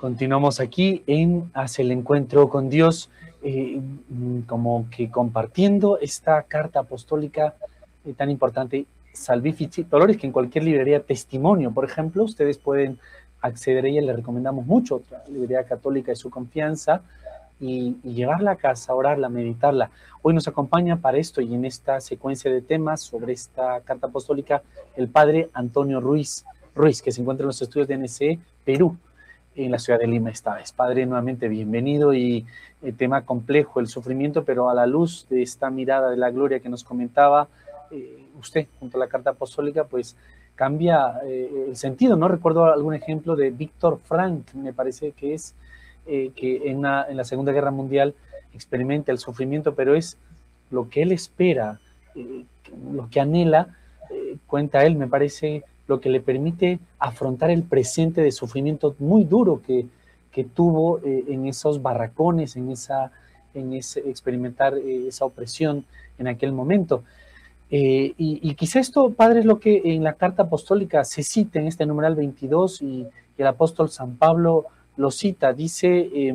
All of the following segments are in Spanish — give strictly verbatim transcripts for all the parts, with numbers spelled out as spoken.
Continuamos aquí en Hacia el Encuentro con Dios, eh, como que compartiendo esta carta apostólica eh, tan importante, Salvifici Dolores, que en cualquier librería Testimonio, por ejemplo, ustedes pueden acceder a ella, le recomendamos mucho, otra librería católica de su confianza, y, y llevarla a casa, orarla, meditarla. Hoy nos acompaña para esto y en esta secuencia de temas sobre esta carta apostólica el padre Antonio Ruiz, Ruiz, que se encuentra en los estudios de N C E, Perú, en la ciudad de Lima esta vez. Padre, nuevamente bienvenido, y el tema complejo, el sufrimiento, pero a la luz de esta mirada de la gloria que nos comentaba eh, usted junto a la carta apostólica, pues cambia eh, el sentido, ¿no? Recuerdo algún ejemplo de Víctor Frank, me parece que es, eh, que en, una, en la Segunda Guerra Mundial experimenta el sufrimiento, pero es lo que él espera, eh, lo que anhela, eh, cuenta él, me parece, lo que le permite afrontar el presente de sufrimiento muy duro que, que tuvo eh, en esos barracones, en, esa, en ese experimentar eh, esa opresión en aquel momento. Eh, y, y quizá esto, padre, es lo que en la carta apostólica se cita en este numeral veintidós, y, y el apóstol San Pablo lo cita, dice, eh,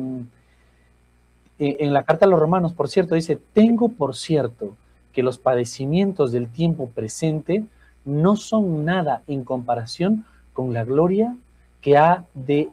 en la carta a los romanos, por cierto, dice: tengo por cierto que los padecimientos del tiempo presente no son nada en comparación con la gloria que ha de